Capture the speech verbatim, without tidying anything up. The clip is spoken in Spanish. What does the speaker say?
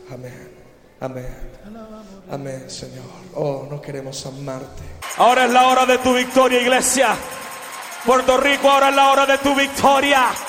Amén. Amén. Amén, Señor. Oh, no queremos amarte. Ahora es la hora de tu victoria, iglesia. Puerto Rico, ahora es la hora de tu victoria.